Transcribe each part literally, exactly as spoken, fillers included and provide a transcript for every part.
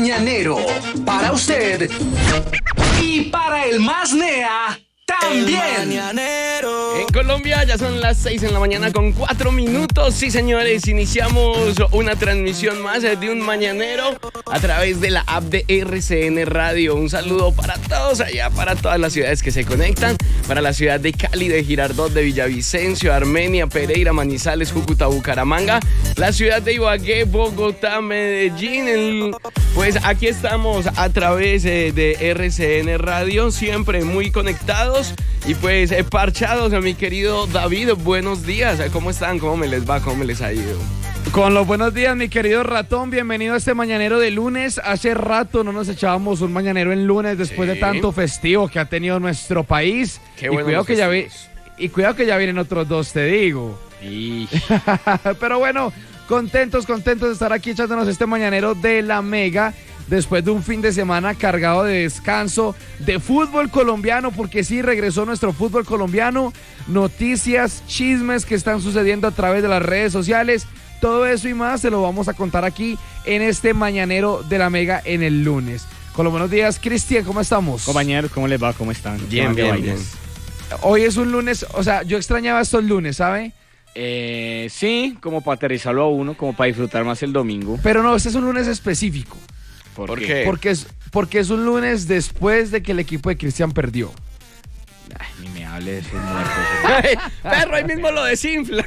mañanero. Para usted y para el más nea también. En Colombia ya son las seis en la mañana con cuatro minutos. Sí, señores, iniciamos una transmisión más de un mañanero a través de la app de R C N Radio. Un saludo para todos allá, para todas las ciudades que se conectan, para la ciudad de Cali, de Girardot, de Villavicencio, Armenia, Pereira, Manizales, Cúcuta, Bucaramanga, la ciudad de Ibagué, Bogotá, Medellín. El... Pues aquí estamos a través de R C N Radio, siempre muy conectados y pues eh, parchados. A mi querido David, buenos días. ¿Cómo están? ¿Cómo me les va? ¿Cómo me les ha ido? Con los buenos días, mi querido ratón. Bienvenido a este mañanero de lunes. Hace rato no nos echábamos un mañanero en lunes después sí. de tanto festivo que ha tenido nuestro país. Qué y bueno cuidado que ya vi, y cuidado que ya vienen otros dos, te digo. Sí. Pero bueno, contentos, contentos de estar aquí echándonos este mañanero de la Mega. Después de un fin de semana cargado de descanso, de fútbol colombiano, porque sí regresó nuestro fútbol colombiano, noticias, chismes que están sucediendo a través de las redes sociales, todo eso y más se lo vamos a contar aquí en este mañanero de la Mega en el lunes. Con los buenos días, Cristian, ¿cómo estamos? Compañeros, ¿cómo les va? ¿Cómo están? Bien, bien, bien. Hoy es un lunes, o sea, yo extrañaba estos lunes, ¿sabe? Eh, sí, como para aterrizarlo a uno, como para disfrutar más el domingo. Pero no, este es un lunes específico. ¿Por, ¿Por qué? qué? Porque es, porque es un lunes después de que el equipo de Cristian perdió. Ay, ni me hable de sus muertos. Perro, ahí mismo lo desinfla.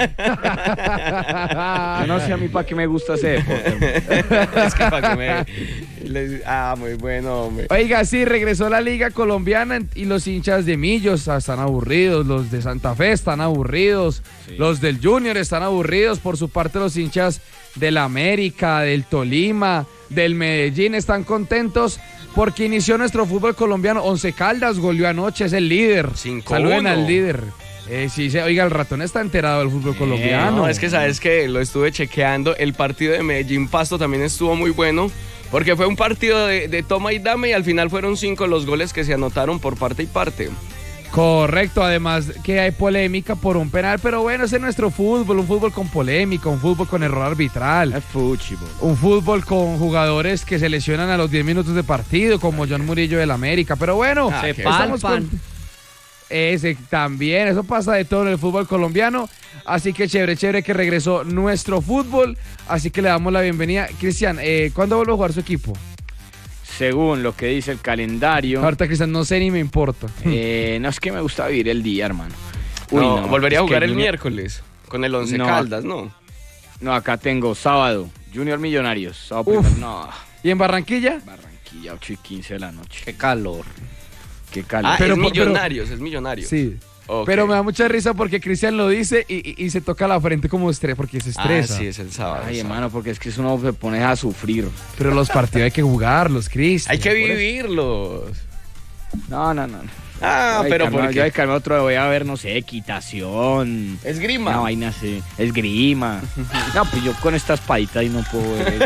Yo no sé a mí para qué me gusta ese deporte. Es que para que me... les- Ah, muy bueno, hombre. Oiga, sí, regresó la Liga Colombiana y los hinchas de Millos están aburridos, los de Santa Fe están aburridos, Sí. los del Junior están aburridos, por su parte los hinchas del América, del Tolima, del Medellín están contentos porque inició nuestro fútbol colombiano. Once Caldas goleó anoche, es el líder. cinco Saluden uno. al líder. Eh, sí, se- oiga, el ratón está enterado del fútbol colombiano. No, es que sabes que lo estuve chequeando. El partido de Medellín Pasto también estuvo muy bueno, porque fue un partido de, de toma y dame y al final fueron cinco los goles que se anotaron por parte y parte. Correcto, además que hay polémica por un penal, pero bueno, ese es nuestro fútbol, un fútbol con polémica, un fútbol con error arbitral, Es fútbol. un fútbol con jugadores que se lesionan a los diez minutos de partido, como John Murillo del América, pero bueno, Ah, se qué estamos palpan. con- Ese también, eso pasa de todo en el fútbol colombiano, así que chévere, chévere que regresó nuestro fútbol, así que le damos la bienvenida. Cristian, eh, ¿cuándo vuelve a jugar su equipo? Según lo que dice el calendario, Ahorita, Cristian, no sé ni me importa. eh, no es que me gusta vivir el día, hermano. Uy, no, volvería a es que jugar el Junior- miércoles con el Once No. Caldas, ¿no? No, acá tengo sábado, Junior Millonarios. Sábado Uf. primero, no, ¿Y en Barranquilla? Barranquilla, ocho y quince de la noche. Qué calor. Qué calor. Ah, Pero- es pero- Millonarios, es Millonarios. Sí. Ok. Pero me da mucha risa porque Cristian lo dice y, y- y se toca la frente como estrés, porque se Ah, estresa. sí, es el sábado. Ay, el sábado. hermano, porque es que eso uno se pone a sufrir. Pero los partidos hay que jugarlos, Cristian. Hay que por eso. vivirlos. No, no, no. no. Ah, Ay, pero calma, ¿por yo qué? de calma otro voy a ver, no sé, equitación. Esgrima. Una vaina así, esgrima. No, pues yo con esta espadita ahí no puedo ver.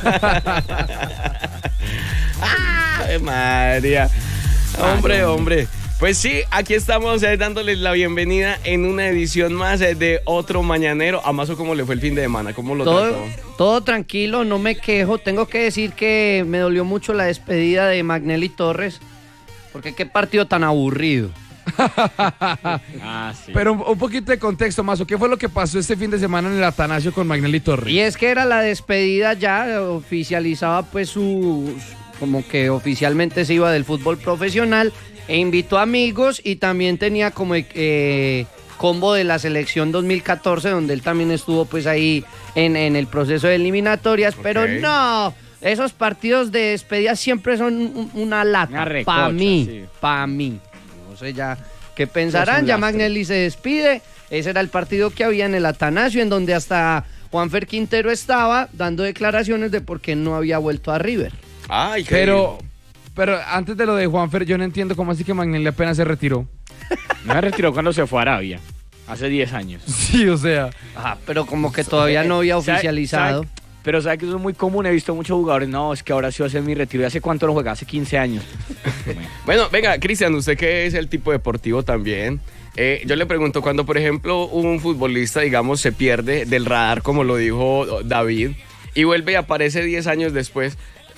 Ay, María. Hombre, hombre. Pues sí, aquí estamos eh, dándoles la bienvenida en una edición más eh, de otro mañanero. A Mazo, ¿cómo le fue el fin de semana? ¿Cómo lo Todo, trató? todo tranquilo, no me quejo. Tengo que decir que me dolió mucho la despedida de Magnelli Torres, porque qué partido tan aburrido. Ah, sí. Pero un, un poquito de contexto, Mazo. ¿Qué fue lo que pasó este fin de semana en el Atanasio con Magnelli Torres? Y es que era la despedida ya, oficializaba pues su, como que oficialmente se iba del fútbol profesional e invitó amigos y también tenía como eh, combo de la selección dos mil catorce, donde él también estuvo pues ahí en, en el proceso de eliminatorias, pero Ok. no, esos partidos de despedida siempre son un- una Una lata, recocha, para mí, sí. para mí. No sé ya qué Es pensarán, un ya lastre. Magnelli se despide, ese era el partido que había en el Atanasio, en donde hasta Juanfer Quintero estaba dando declaraciones de por qué no había vuelto a River. Ay, qué Pero, pero antes de lo de Juanfer, yo no entiendo cómo así que Magnelli apenas se retiró. No se retiró cuando se fue a Arabia, hace diez años. Sí, o sea. Ajá, pero como que todavía no había ¿Sabe- oficializado. sabe- Pero sabe que eso es muy común, he visto muchos jugadores, no, es que ahora sí va a ser mi retiro. ¿Y hace cuánto lo juega? Hace quince años. Bueno, Bueno, venga, Cristian, usted que es el tipo deportivo también. Eh, yo le pregunto, cuando por ejemplo un futbolista, digamos, se pierde del radar, como lo dijo David, y vuelve y aparece diez años después,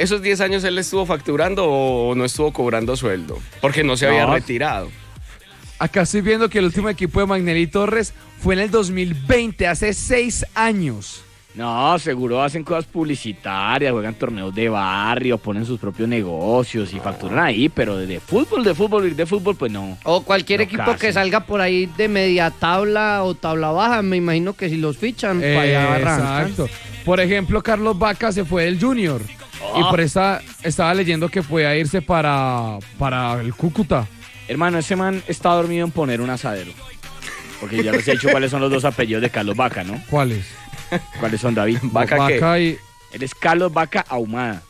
¿esos diez años él estuvo facturando o no estuvo cobrando sueldo? Porque no se había No. retirado. Acá estoy viendo que el último equipo de Magnelli Torres fue en el dos mil veinte, hace seis años. No, seguro hacen cosas publicitarias, juegan torneos de barrio, ponen sus propios negocios y facturan ahí, pero de fútbol, de fútbol, ir de fútbol, pues no. O cualquier No, equipo casi. que salga por ahí de media tabla o tabla baja, me imagino que si los fichan, para allá arrancan. Exacto. Por ejemplo, Carlos Vaca se fue del Junior. Y por esa estaba leyendo que podía irse para, para el Cúcuta. Hermano, ese man está dormido en poner un asadero. Porque ya les he dicho cuáles son los dos apellidos de Carlos Vaca, ¿no? ¿Cuáles? ¿Cuáles son, David? ¿Vaca qué? Vaca y... Él es Carlos Vaca Ahumada.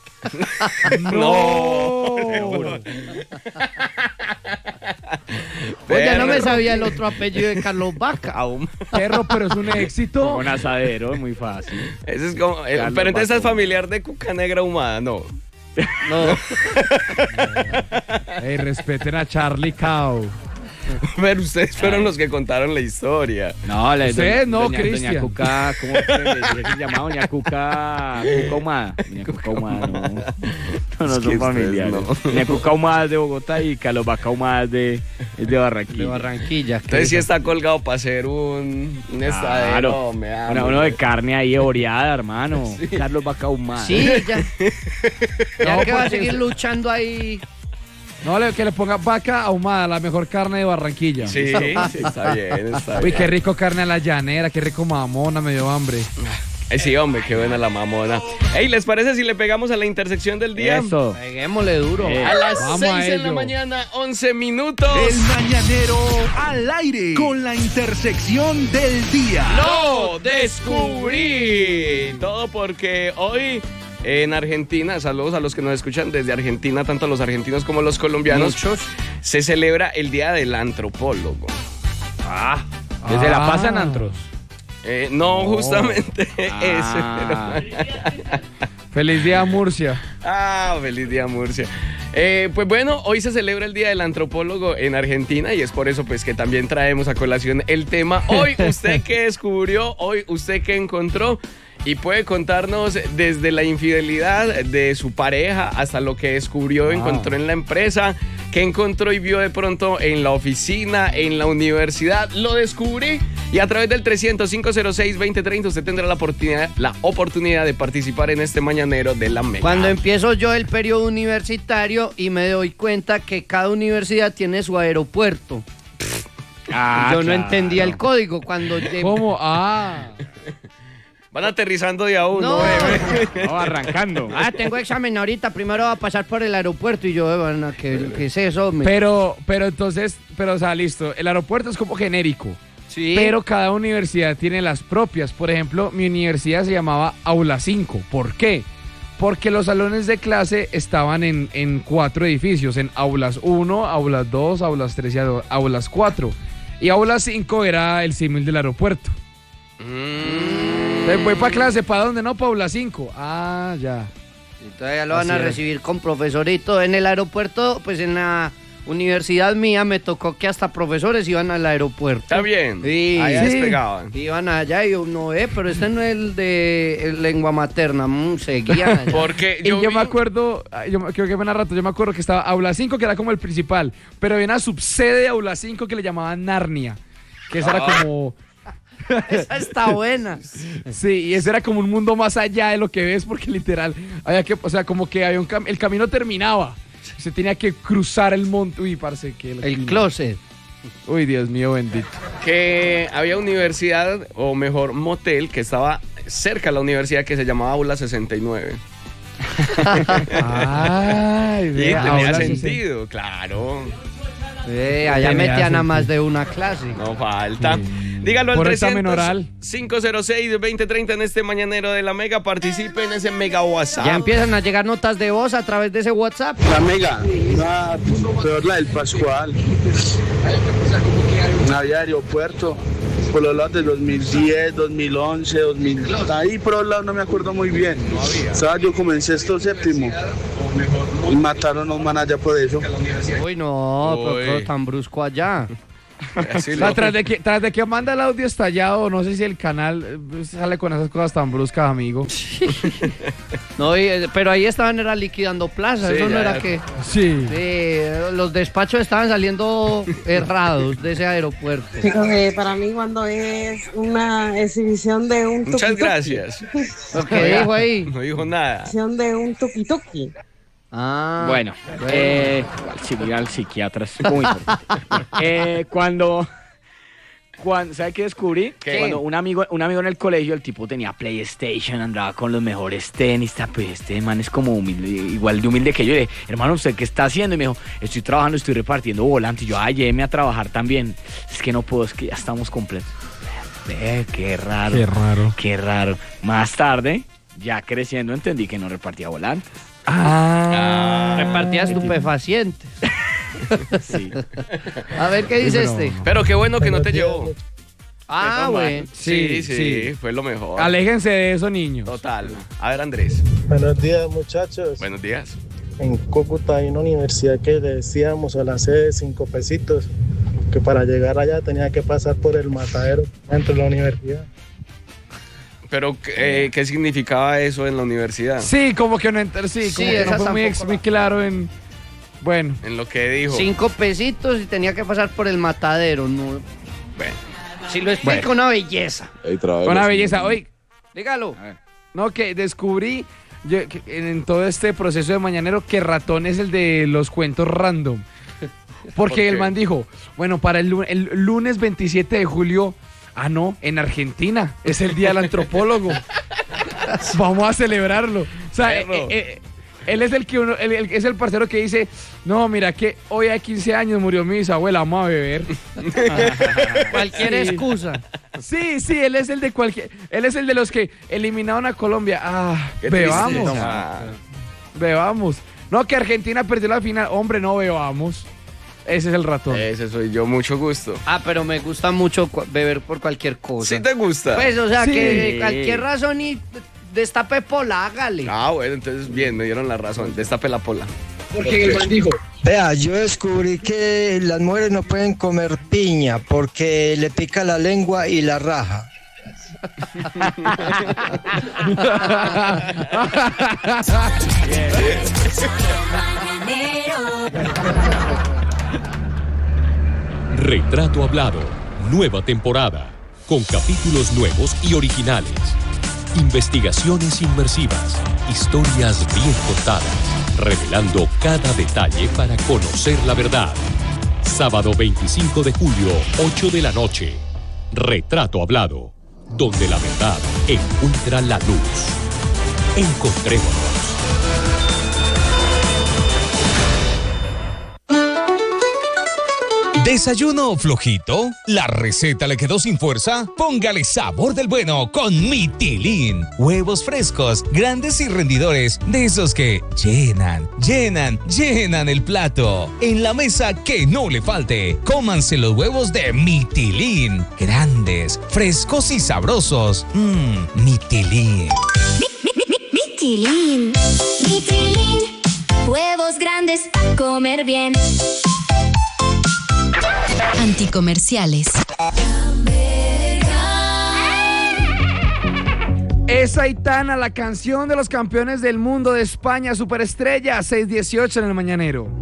¡No! Oye, no me Perro. sabía el otro apellido de Carlos Vaca. Aún. Perro, pero es un éxito. Un asadero, es muy fácil. Ese es como, eh, Carlos pero entonces Vaca. es familiar de Cuca Negra Ahumada, no. No. Ey, respeten a Charlie Cow. Pero ustedes fueron los que contaron la historia. No, la Usted no, doña, doña Cristian. Cuca, ¿cómo se le dice que se llama? Doña Cuca, Cuca Ahumada. Doña Cuca Ahumada, no. No, no Es que son ustedes familiares. no. Doña Cuca Ahumada es de Bogotá y Carlos Vaca Ahumada es de, es de Barranquilla. De Barranquilla. que Entonces sí es- está colgado para hacer un, un estadero. Claro, me amo. Una- uno de carne ahí oreada, hermano. Carlos Vaca Ahumada. Sí, ya. Ya No, que va a porque- seguir luchando ahí. No, le- que le ponga Vaca Ahumada, la mejor carne de Barranquilla. Sí, sí, está bien, está Uy, bien. qué rico carne a la llanera, qué rico mamona, me dio hambre. Ay, sí, hombre, qué buena la mamona. Ey, ¿les parece si le pegamos a la intersección del día? Eso. Peguémosle duro. Eh. A las Vamos seis a en la ello. mañana, once minutos. El mañanero al aire con la intersección del día. ¡Lo descubrí! Todo porque hoy en Argentina, saludos a los que nos escuchan desde Argentina, tanto los argentinos como los colombianos, se celebra el Día del Antropólogo. Ah, desde La Paz en Ah. antros. Eh, no, justamente Ah. ese. Pero... Feliz día, Murcia. Ah, feliz día, Murcia. Eh, pues bueno, hoy se celebra el Día del Antropólogo en Argentina y es por eso pues que también traemos a colación el tema. Hoy, ¿usted qué descubrió? Hoy, ¿usted qué encontró? Y puede contarnos desde la infidelidad de su pareja hasta lo que descubrió, encontró en la empresa, qué encontró y vio de pronto en la oficina, en la universidad. Lo descubrí y a través del trescientos, cinco cero seis, veinte treinta usted tendrá la oportunidad, la oportunidad de participar en este mañanero de la Mega. Cuando empiezo yo el periodo universitario y me doy cuenta que cada universidad tiene su aeropuerto. Ah, yo no claro. entendía el código cuando... lle- ¿Cómo? Ah. Van aterrizando de a uno, No. bebé. No, arrancando. Ah, tengo examen ahorita, primero va a pasar por el aeropuerto y yo, bueno, ¿qué, qué es eso? Me- Pero, pero entonces, pero o sea, listo. El aeropuerto es como genérico. Sí. Pero cada universidad tiene las propias. Por ejemplo, mi universidad se llamaba Aula cinco. ¿Por qué? Porque los salones de clase estaban en, en cuatro edificios. En Aulas uno, Aulas dos, Aulas tres y Aulas cuatro. Y Aula cinco era el símil del aeropuerto. Entonces voy para clase, ¿para dónde? No, para Aula cinco. Ah, ya. Entonces ya lo van Así a es. recibir con profesorito. En el aeropuerto, pues en la universidad mía me tocó que hasta profesores iban al aeropuerto. Está bien. Sí. Allá Sí. despegaban. Iban allá y yo, no, eh, pero este no es el de el lengua materna. Mm, seguían allá. Porque Y yo, yo, vi- me acuerdo, yo me- creo que fue en rato, yo me acuerdo que estaba Aula cinco, que era como el principal, pero había una subsede de Aula cinco que le llamaban Narnia, que esa era como, Esa está buena. sí, y ese era como un mundo más allá de lo que ves, porque literal, había que, o sea, como que había un cam- el camino terminaba, se tenía que cruzar el monte, uy, parce, que El closet. Uy, Dios mío, bendito. que había universidad, o mejor motel, que estaba cerca de la universidad que se llamaba Aula sesenta y nueve. Ay, Y vea, tenía Aula sentido, claro. Eh, allá Tenía metían a sentido. más de una clase. No falta. Dígalo al Por examen trescientos, oral. cinco cero seis, veinte treinta en este mañanero de la Mega. Participe en ese Mega WhatsApp. Ya empiezan a llegar notas de voz a través de ese WhatsApp. La Mega, una peor la del Pascual. No había aeropuerto. Por los lados del dos mil diez, dos mil once, dos mil. Ahí por los lados no me acuerdo muy bien. Estaba yo como en sexto o séptimo. Y mataron a un man allá por eso. Uy, no, Uy. pero, pero tan brusco allá. Así O sea, lo- tras de, que, tras de que manda el audio estallado, no sé si el canal eh, sale con esas cosas tan bruscas, amigo. No, y, eh, pero ahí estaban era liquidando plazas, Sí, eso no ya, era ya. que... Sí. Sí, los despachos estaban saliendo errados de ese aeropuerto. Chicos, eh, para mí cuando es una exhibición de un tuki-tuki. Muchas gracias. Lo que dijo ahí. No dijo nada. Exhibición de un tuki-tuki. Ah, Bueno, eh, sí, ir al psiquiatra es muy importante. Eh, cuando, cuando, ¿sabe qué descubrí? ¿Qué? Cuando un amigo, un amigo en el colegio, el tipo tenía PlayStation, andaba con los mejores tenis, ta, pues este man es como humilde, igual de humilde que yo. Y le dije, hermano, ¿usted qué está haciendo? Y me dijo, estoy trabajando, estoy repartiendo volantes. Y yo, ay, lléveme a trabajar también. Es que no puedo, es que ya estamos completos. Eh, qué raro. Qué raro. Qué raro. Más tarde, ya creciendo, entendí que no repartía volantes. Ah. repartía estupefacientes. Sí. A ver, ¿qué dice Pero- este? Pero qué bueno que no te llevó. Ah, Menos mal. bueno. Sí, Sí, sí, sí. fue lo mejor. Aléjense de eso, niños. Total. A ver, Andrés. Buenos días, muchachos. Buenos días. En Cúcuta hay una universidad que le decíamos a la sede cinco pesitos, que para llegar allá tenía que pasar por el matadero dentro de la universidad. Pero, eh, ¿qué significaba eso en la universidad? Sí, como que no enter- sí, Sí, como que no esa fue muy, tampoco ex- la- muy claro en. Bueno. En lo que dijo. Cinco pesitos y tenía que pasar por el matadero. No. Bueno. Si lo explica, una belleza. Una belleza. Oye, Dígalo. no, que descubrí yo, que en, en todo este proceso de mañanero que Ratón es el de los cuentos random. Porque ¿Por qué? el man dijo, bueno, para el, lu- el lunes veintisiete de julio, ah, no, en Argentina, es el día del antropólogo. Vamos a celebrarlo. O sea, eh, Perro. eh, eh, él es el que uno, él- él es el parcero que dice, no, mira que hoy a quince años murió mi bisabuela, vamos a beber. Cualquier Sí. excusa. Sí, sí, él es el de cualquier, él es el de los que eliminaron a Colombia. Ah, Qué bebamos, tristeza. bebamos. No, que Argentina perdió la final, hombre, no bebamos. Ese es el ratón. Ese soy yo, mucho gusto. Ah, pero me gusta mucho cu- beber por cualquier cosa. ¿Sí te gusta? Pues, o sea, Sí. que cualquier razón y destape pola, hágale. Ah, bueno, entonces bien, me dieron la razón. Destape la pola. Porque el man dijo, Vea, yo descubrí que las mujeres no pueden comer piña porque le pica la lengua y la raja. Retrato Hablado, nueva temporada, con capítulos nuevos y originales. Investigaciones inmersivas, historias bien contadas, revelando cada detalle para conocer la verdad. Sábado veinticinco de julio, ocho de la noche. Retrato Hablado, donde la verdad encuentra la luz. Encontrémonos. ¿Desayuno flojito? ¿La receta le quedó sin fuerza? Póngale sabor del bueno con Mitilin. Huevos frescos, grandes y rendidores, de esos que llenan, llenan, llenan el plato. En la mesa que no le falte, cómanse los huevos de Mitilin. Grandes, frescos y sabrosos. Mmm, Mitilin. Mitilin, Mitilin, huevos grandes, comer bien. Anticomerciales. es Aitana, la canción de los campeones del mundo de España, superestrella, seis dieciocho en el Mañanero.